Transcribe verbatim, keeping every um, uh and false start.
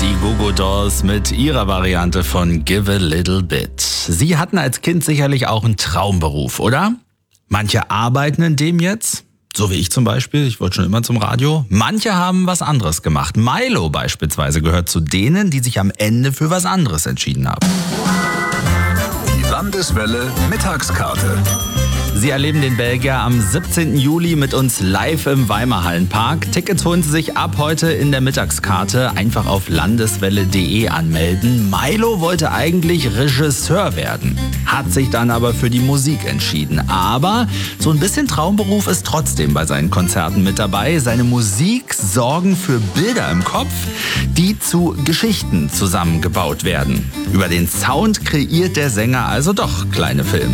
Die Goo Goo Dolls mit ihrer Variante von Give a Little Bit. Sie hatten als Kind sicherlich auch einen Traumberuf, oder? Manche arbeiten in dem jetzt, so wie ich zum Beispiel, ich wollte schon immer zum Radio. Manche haben was anderes gemacht. Milo beispielsweise gehört zu denen, die sich am Ende für was anderes entschieden haben. Die Landeswelle Mittagskarte. Sie erleben den Belgier am siebzehnten Juli mit uns live im Weimar Hallenpark. Tickets holen Sie sich ab heute in der Mittagskarte. Einfach auf landeswelle punkt de anmelden. Milo wollte eigentlich Regisseur werden, hat sich dann aber für die Musik entschieden. Aber so ein bisschen Traumberuf ist trotzdem bei seinen Konzerten mit dabei. Seine Musik sorgen für Bilder im Kopf, die zu Geschichten zusammengebaut werden. Über den Sound kreiert der Sänger also doch kleine Filme.